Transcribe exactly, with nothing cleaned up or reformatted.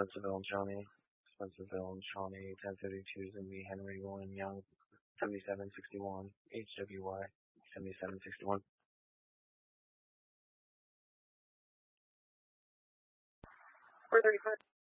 Spencerville and Shawnee. Spencerville and Shawnee, ten thirty-two is going to be Henry William Young, seventy-seven sixty-one, H W Y, seventy-seven sixty-one. four thirty-five.